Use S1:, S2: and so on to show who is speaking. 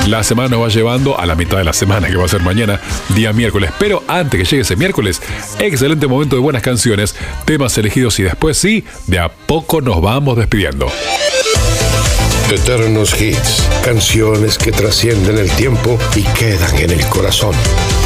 S1: La semana nos va llevando a la mitad de la semana, que va a ser mañana, día miércoles. Pero antes que llegue ese miércoles, excelente momento de buenas canciones, temas elegidos y después sí, de a poco nos vamos despidiendo.
S2: Eternos hits, canciones que trascienden el tiempo y quedan en el corazón.